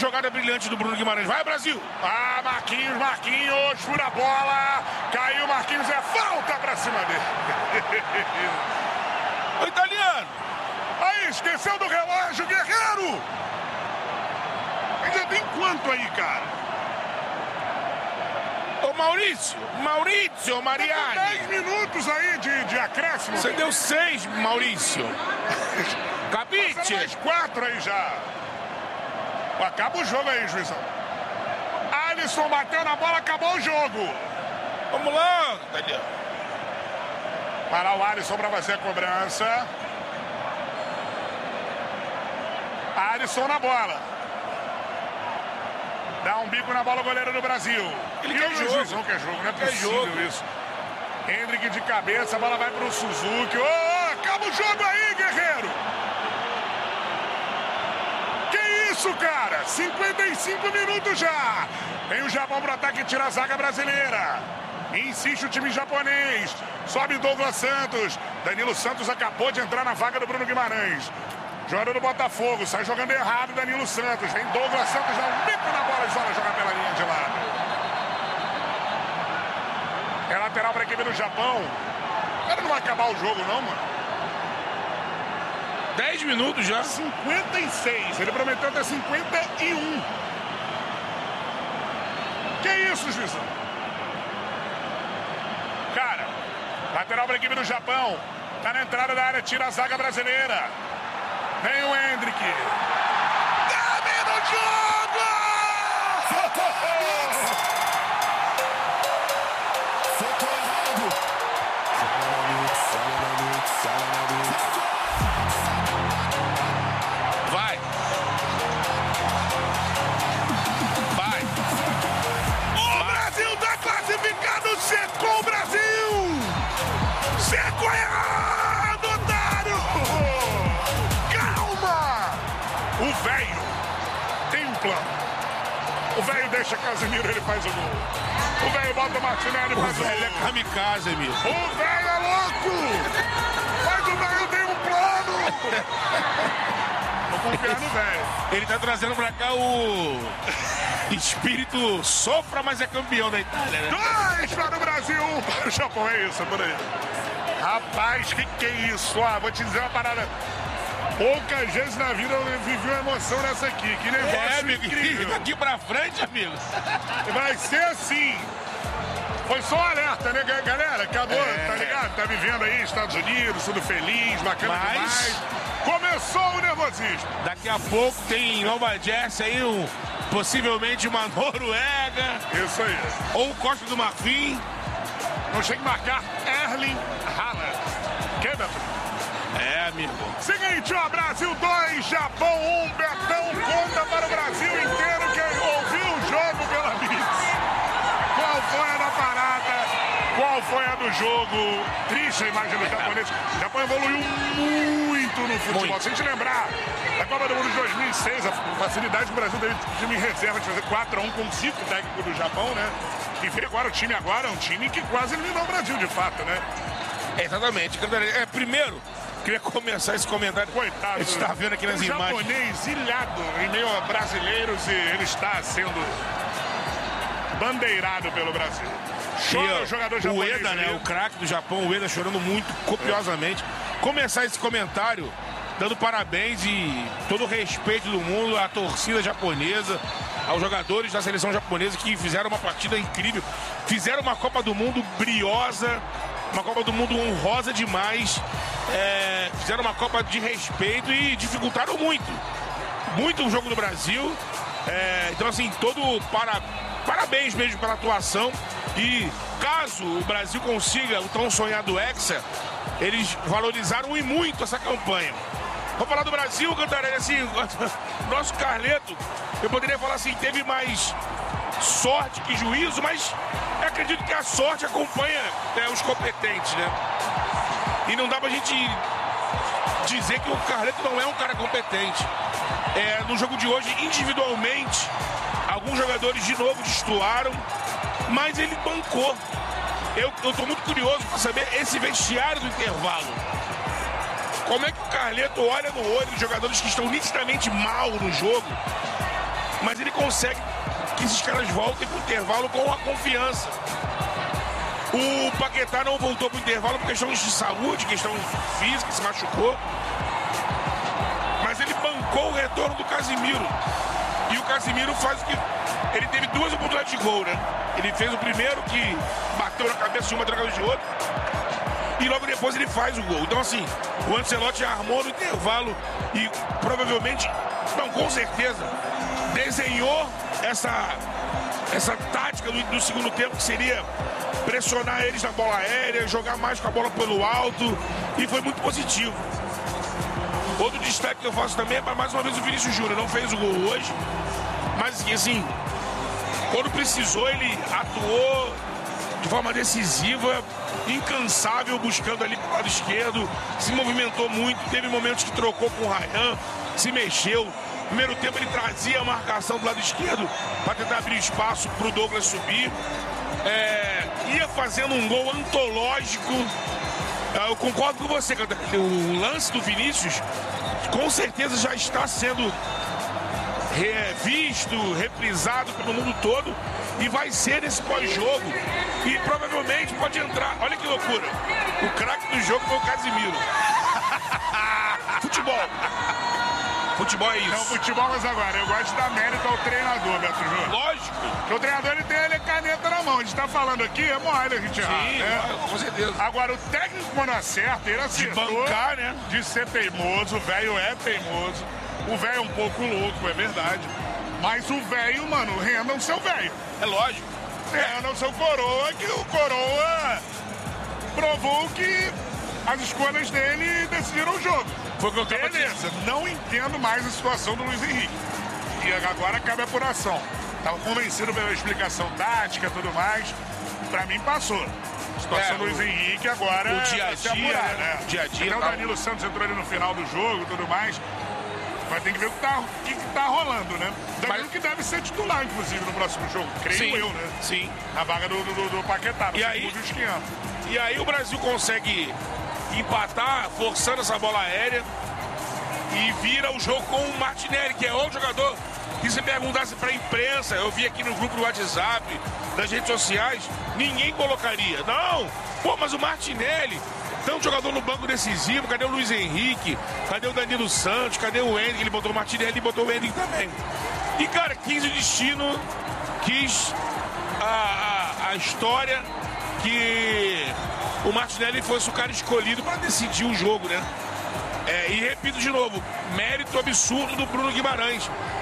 Jogada brilhante do Bruno Guimarães. Vai, Brasil! Ah, Marquinhos, fura a bola. Caiu, Marquinhos, é falta pra cima dele. O italiano. Aí, esqueceu do relógio, Guerreiro. Ainda tem quanto aí, cara? Ô, Maurício Mariani. 10 minutos aí de acréscimo. Você deu 6, Maurício. Capite. Mais 4 aí já. Acaba o jogo aí, juizão. Alisson bateu na bola, acabou o jogo. Vamos lá, Daniel. Para o Alisson para fazer a cobrança. Alisson na bola. Dá um bico na bola o goleiro do Brasil. Ele quer jogo. Juizão quer jogo, não é possível isso. Hendrick de cabeça, a bola vai para o Suzuki. Acaba o jogo aí, Guerreiro. Isso, cara, 55 minutos já. Vem o Japão pro ataque e tira a zaga brasileira. Insiste o time japonês. Sobe Douglas Santos. Danilo Santos acabou de entrar na vaga do Bruno Guimarães. Jogador do Botafogo, sai jogando errado Danilo Santos. Vem Douglas Santos, dá um bico na bola e só jogar pela linha de lado. É lateral para a equipe do Japão. Cara, não vai acabar o jogo não, mano. 10 minutos já. 56. Ele prometeu até 51. Que isso, juizão? Cara, lateral para a equipe do Japão. Tá na entrada da área, tira a zaga brasileira. Vem o Hendrick. Termina o jogo! Vai. O Brasil tá classificado, secou o Brasil! Secou errado, otário! Calma! O velho tem um plano. O velho deixa Casemiro, ele faz o gol. O velho bota o Martinelli e faz o gol. Ele é kamikaze, amigo. O velho é louco! Mas o velho tem um plano! Vou confiar no velho. Ele tá trazendo pra cá o espírito sofra, mas é campeão da Itália, né? 2 para o Brasil, 1 para o Japão, é isso, por aí. Rapaz, que é isso? Vou te dizer uma parada. Poucas vezes na vida eu vivi uma emoção nessa aqui. Que negócio amigo, incrível. daqui pra frente, amigo. Vai ser assim. Foi só um alerta, né, galera? Acabou, tá ligado? Tá vivendo aí Estados Unidos, tudo feliz, bacana demais. Começou o nervosismo. Daqui a pouco tem Nova Jersey aí, possivelmente uma Noruega. Isso aí. Ou Costa do Marfim. Não chega a marcar Erling Haaland. Queda. É, amigo. Seguinte, ó, Brasil 2, Japão 1, Betão conta para o Brasil inteiro quem ouviu o jogo pela Mix. Qual foi a da parada? Qual foi a do jogo? Triste a imagem do japonês. O Japão evoluiu muito no futebol. Muito. Se a gente lembrar da Copa do Mundo de 2006, a facilidade que o Brasil teve de time em reserva de fazer 4-1 com 5 técnicos do Japão, né? E vê agora o time agora é um time que quase eliminou o Brasil, de fato, né? Exatamente. Primeiro, queria começar esse comentário. Coitado. A gente está vendo aqui nas imagens. Japonês ilhado em meio a brasileiros e ele está sendo bandeirado pelo Brasil. Chora o jogador japonês. O Ueda, né? O craque do Japão, o Ueda chorando muito copiosamente. Começar esse comentário dando parabéns e todo o respeito do mundo à torcida japonesa, aos jogadores da seleção japonesa que fizeram uma partida incrível, fizeram uma Copa do Mundo briosa, uma Copa do Mundo honrosa demais, fizeram uma Copa de respeito e dificultaram muito o jogo do Brasil. Então, assim, parabéns mesmo pela atuação. E caso o Brasil consiga o tão sonhado Hexa, eles valorizaram e muito essa campanha. Vou falar do Brasil, Cantarelli, assim, nosso Carleto, eu poderia falar assim, teve mais sorte que juízo, mas eu acredito que a sorte acompanha os competentes, né? E não dá pra gente dizer que o Carleto não é um cara competente. No jogo de hoje, individualmente, alguns jogadores de novo destoaram, mas ele bancou. Eu tô muito curioso para saber esse vestiário do intervalo. Como é que o Carleto olha no olho de jogadores que estão nitidamente mal no jogo mas ele consegue que esses caras voltem pro intervalo com a confiança. O Paquetá não voltou pro intervalo por questões de saúde, questão física, se machucou. Mas ele bancou o retorno do Casimiro. E o Casimiro faz o que... Ele teve duas oportunidades de gol, né? Ele fez o primeiro que bateu na cabeça de uma, na cabeça de outra. E logo depois ele faz o gol. Então, assim, o Ancelotti armou no intervalo e provavelmente, não, com certeza, desenhou essa tática do segundo tempo, que seria pressionar eles na bola aérea, jogar mais com a bola pelo alto, e foi muito positivo. Outro destaque que eu faço também é para mais uma vez o Vinícius Júnior. Não fez o gol hoje, mas assim, quando precisou ele atuou de forma decisiva, incansável, buscando ali pro lado esquerdo, se movimentou muito, teve momentos que trocou com o Ryan, se mexeu. No primeiro tempo ele trazia a marcação do lado esquerdo para tentar abrir espaço para o Douglas subir. Ia fazendo um gol antológico. Eu concordo com você, o lance do Vinícius com certeza já está sendo revisto, reprisado pelo mundo todo, e vai ser nesse pós-jogo. E provavelmente pode entrar. Olha que loucura. O craque do jogo foi o Casimiro. Futebol. Futebol é isso. Não, futebol, mas agora, eu gosto de dar mérito ao treinador, Beto Júnior. Lógico. Porque o treinador, ele tem a caneta na mão. A gente tá falando aqui, é mole a gente errar. Sim, né? Com certeza. Agora, o técnico, quando acerta, ele acertou. De bancar, né? De ser teimoso. O velho é teimoso. O velho é um pouco louco, é verdade. Mas o velho, mano, renda o seu velho. É lógico. Renda o seu coroa, que o coroa provou que as escolhas dele decidiram o jogo. Foi o que eu tava Beleza, dizendo. não entendo mais a situação do Luiz Henrique. E agora cabe a apuração. Tava convencido pela explicação tática e tudo mais. Pra mim passou. A situação do Luiz Henrique agora o dia a vai se dia, apurar, né? O dia a dia. Até o Danilo Santos entrou ali no final do jogo e tudo mais. Vai ter que ver o que tá rolando, né? Danilo que deve ser titular, inclusive, no próximo jogo. Creio eu, né? Sim. Na vaga do Paquetá. E aí, o Brasil consegue empatar, forçando essa bola aérea, e vira o jogo com o Martinelli, que é outro jogador que, se perguntasse para a imprensa, eu vi aqui no grupo do WhatsApp, das redes sociais, ninguém colocaria. Não, pô, mas o Martinelli tem um jogador no banco decisivo. Cadê o Luiz Henrique? Cadê o Danilo Santos? Cadê o Henrique? Ele botou o Martinelli e botou o Henrique também. E, cara, quis o destino, quis a história que o Martinelli fosse o cara escolhido para decidir o jogo, né? E repito de novo, mérito absurdo do Bruno Guimarães.